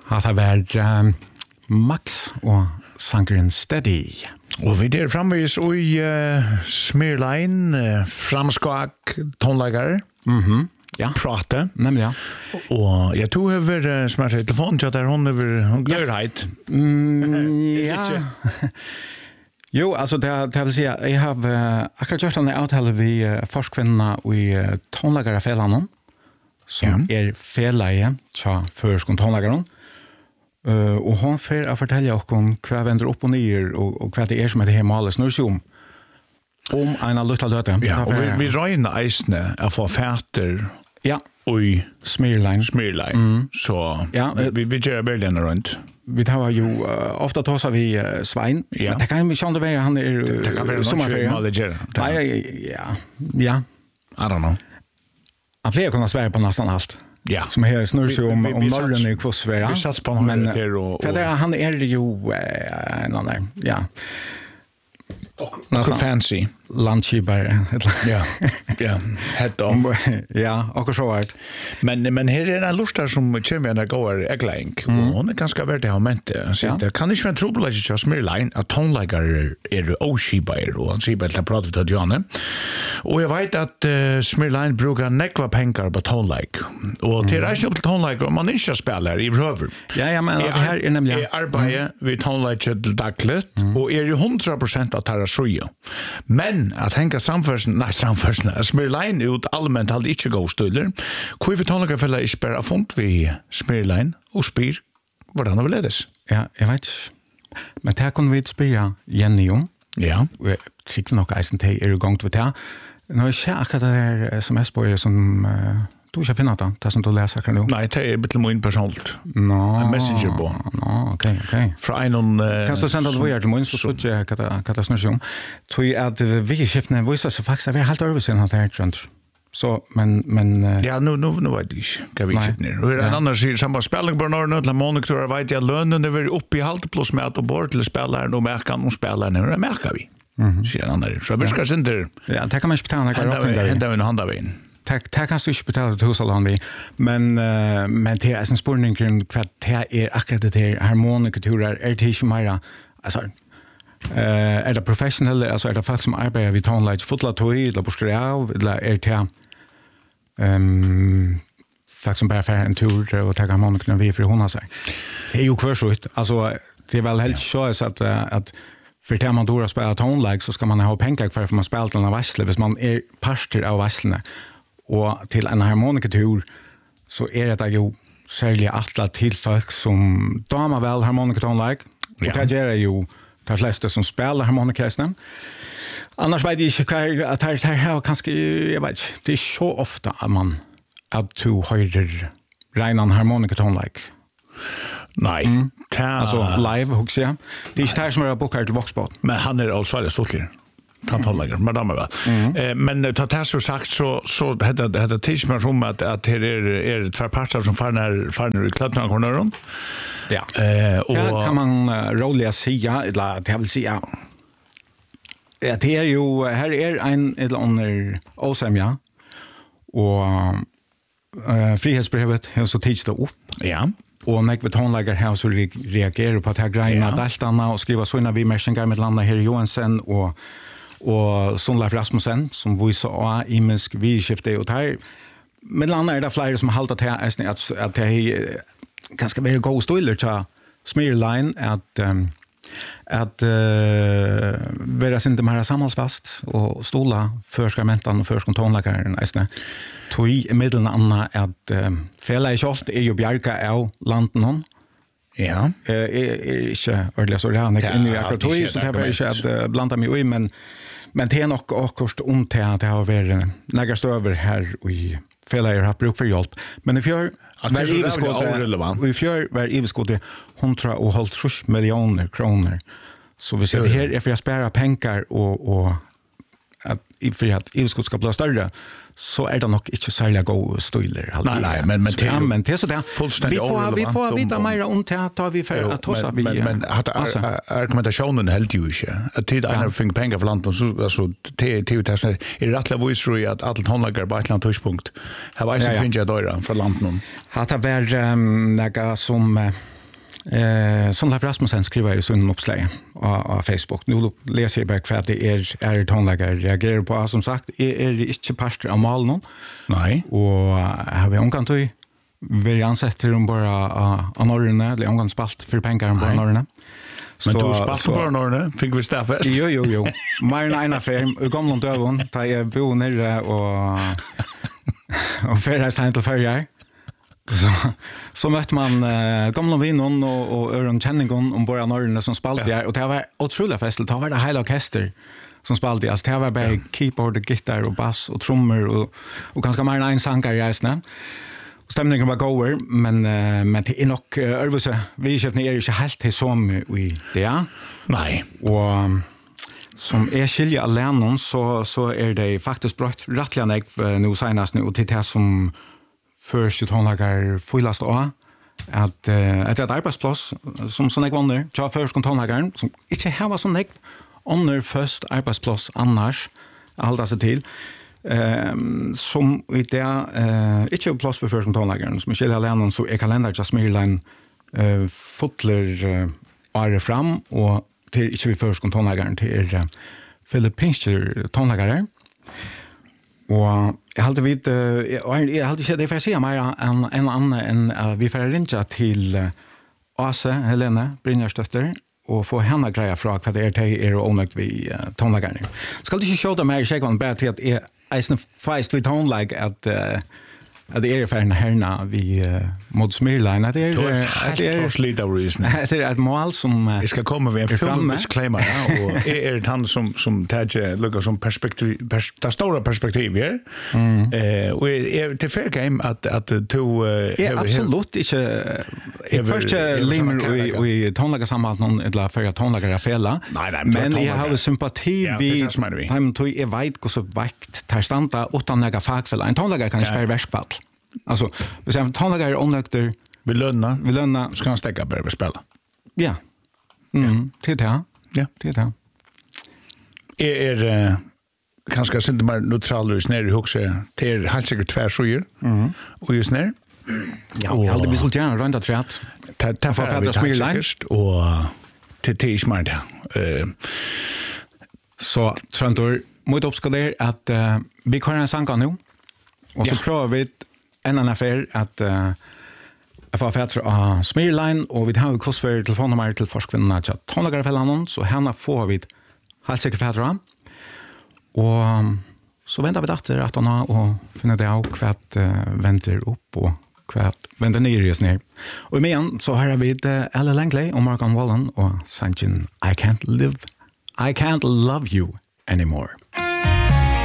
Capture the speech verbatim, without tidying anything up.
Hatta var um, Max og sangeren Steady. Og vi der framvis i uh, Smirline, uh, framskak, tonleggere. Mhm. Ja. Prate. Nemlig, ja. Og jeg tror jeg var uh, smart i telefonen til at hun er glørheit. Mm, ja. Jo, altså det, det vil si at jeg har uh, akkurat gjort en avtale vi uh, forskvinnene i uh, tonleggerfelene, som ja. er feleie til førskon tonleggeren. Uh, og hon får å fortelle oss om hva vender opp og ned, og, og hva det er som heter her malet snurr seg om. Om en av lukta løte. Ja, og vi, vi røyner eisene å få fæter ja. og Smirline. Smirline. Mm. Så ja, vi, vi, vi gjør Berlin rundt. Vi tar jo, uh, ofte tar vi uh, Svein. Ja. Men det kan jo ikke være han er uh, det kan være sommerferie. Nei, ja. Ja. I don't know. Han pleier å kunne svære på nesten alt. Ja. Som her snurr seg om, om Norren i Kvossværa. Vi sats på han men, der og... For det, han er jo uh, en annen, ja. Något fancy. Landskipare. Ja. Ja. Head on. Ja, och så vart. Men men här är en lustar som kommer när går äggling. Och hon är ganska värd att ha ment det. Så det kan inte vara trubbel just Smirline att tonläggare är oshibare och han säger bara prata till Janne. Och jag vet att uh, Smirline brukar nekva pengar på tonlägg. Och till är ju tonlägg om man inte spelar i röver. Ja, ja, men det här är nämligen jag arbetar vid tonlägg till dagligt och är ju hundra procent att ta sjuja. Men att hänga samförsen, nej samförsen, Smirline ut allmänt hade inte gå stiller. Hur vi tonläggar fälla i spärra font vi Smirline och spyr hvordan det ledes. Ja, jag vet. Men det här kunde vi spyrja Jenny om. Ja. Och jag tycker nog eisen till er igång till det. Nu är det akkurat det här sms-bøyer som uh, du ikke har finnet det, det som du leser akkurat nu. Nei, det er bitte min personalt. No, en messenger på. No, ok, ok. Fra en... Uh, kan du sende det videre til min, så slutt jeg hva det snur seg om. Tror jeg at vi-skiftene viser seg faktisk at vi er helt oversyn av det her, tror jeg. Så, men... men uh, ja, nu, nu, nu vet jeg ikke hva vi-skiftene er. Og en annen sier, samme spilling på Norge, til måneder, vet jeg at lønnen er oppe i halvt pluss med at og bort til spilleren, og merker noen spillerne, og det merker vi. Mm-hmm. Sier han der. Så vi skal sinter... Ja, det kan man ikke betale noe råkning der. Henda vi en handa vi inn. Det kan du ikke betale til husalene vi. Men, uh, men det er en spørning kring hva det er akkurat det her harmonikuturer, er det ikke mer, altså, uh, er det professionelle, altså er det folk som arbeider ved tonelage fotla tog, eller borsker av, eller er det um, folk som bare får en tur og tar harmonikuturer vi for hånda seg. Det er jo kvarsut. Altså, det er vel helt så at, at för att man då spelar tonlägg så ska man ha pengar för att man spelar till en vassle. Hvis man är parter av vasslene och till en harmonikatur så är det ju särskilt alla till folk som damer väl harmonikatonlägg. Och ja. Det är ju de flesta som spelar harmonikasnen. Annars vet jag inte att det här kanske, jag vet inte, det är så ofta att man att du höjer renan harmonikatonlägg. Nej. Mm. Ta, alltså live hooks ja. Det är inte här som är bokar till Voxbot. Men han är alltså väldigt stolt. Han håller med dem väl. Mm. Eh, men ta det så sagt så så hade det hade tidigt med om att att det är är två parter som farnar farnar i klattran corneron. Ja. Eh och ja, kan man uh, roliga säga eller det vill säga. Ja, det är ju här är en eller under osämja och uh, frihetsbrevet har så tidigt upp. Ja. Och när vi tonlägger här så reagerar på att här grejerna ja. Daltarna och skriva sådana vi märkningar med landa här Johansen och och Sonleif Rasmussen som visar av imensk vidskifte och här med landa är det flera som har hållit här att att det är ganska väl gå stoiler till Smirline att um, att uh, vara sin de här samhällsfast och stola förskarmentan och förskontonläggaren nästan tog i middelen anna att uh, fälla i kjolt är ju bjärka av landen hon. Ja. Eh är inte ordentligt så där när inne i akrotoy så det var inte att blanda mig i men men det är nog också om till att det har varit några stöver här i fälla har bruk för hjälp. Men i fjör var i i fjör var i skåde hundra och halvt miljoner kronor. Så vi ser det här är för att spara pengar och och att i för att I ska bli större så är det nog inte särskilt god stoiler. Nej, nej, men men det är men det är så där. Vi får vi får vita mer om det tar vi för att ta vi. Men men att argumentationen helt ju inte. Att det är en fick pengar för landet så alltså det det är det rättla voice tror jag att allt handlar på ett land touchpunkt. Här var ju finns jag då från landet. Har det varit några som Eh, som Leif Rasmussen skriver i sin uppslag på Facebook. Nu läser jag bara vad det är, är tonläggare reagerar på. Som sagt, är, är inte parster av mal någon. Nej. Och har vi omgått till vi ansett till dem bara av norrene, eller omgått spalt för pengar om bara norrene. Men du spalt på norrene, fick vi staffest? Jo, jo, jo. Mer än en affär, i gamla döven, där jag bor nere och, och färdas till färger. Så, så mötte man uh, gamla vinnor och, och öron känningon om bara norrene som spalt där. Och det var otroligt festligt. Det var det hela orkester som spalt. Alltså, det var bara ja. keyboard och gitarr och bass och trummor och, och ganska mer än en sankar i äsne. Stämningen var goer, men, uh, men det är nog uh, örvuse. Vi köpte är inte helt till som i det. Nej. Och um, som är skilja alene så, så är det faktiskt brott rättliga uh, nu senast nu och till det som först tonlagar fullast av att uh, ett arbetsplats som sån jag vann tja först tonlagaren som inte har sån jag under först arbetsplats annars hålla sig till um, som i det uh, inte plats för först tonlagaren som skilja alene så är kalender just Smirline uh, fotler uh, are fram och till inte vi först tonlagaren till uh, Filippinska tonlagare. Och jag hade vid jag hade sett det för att säga mer en en annan än vi får ringa till Ase Helena Brynjarsdotter och få henne grejer från vad det är till er och onökt vi tonlagarna. Ska du inte show dem här check on bad till att är isna fast vi tonlag att att det är för en herna vi mot Smirline att det är att det är slita reason. Det är ett mål som jag ska komma med en full disclaimer och är det han som som tar lukar som perspektiv det stora perspektiv här. Eh och är till fair game att att to är absolut inte i första limmer vi tonlaga samman någon eller för tonlaga fälla. Men jag har sympati vi han tog är vet hur så vakt tar stanta utan några fackfälla. En tonlaga kan inte vara verkfall. Alltså, vi säger tonlagar är onökter. Vi löna. Vi löna. Ska han stäcka på det spela? Ja. Mm, det är det. Ja. Det är det. Är är kanske inte mer neutral och snär i huset till helt säkert tvärsöjer. Mm. Och just när. Ja, jag hade beslut gärna runda trätt. Ta ta för att Smirline och till T-smart. Eh så Trantor mot uppskader att uh, vi kan en sanka nu. Och så ja. prövar vi en annan affär att uh, få affär av Smirline och vi har kostför telefonnummer till forskvinnorna till tonlagarfällan så henne får vi helt säkert affär och um, så väntar vi efter att hon och finner det av kvart uh, väntar upp och kvart väntar ner just ner. Och igen så har vi uh, Ella Langley och Morgan Wallen och Sanjin I can't live I can't love you anymore.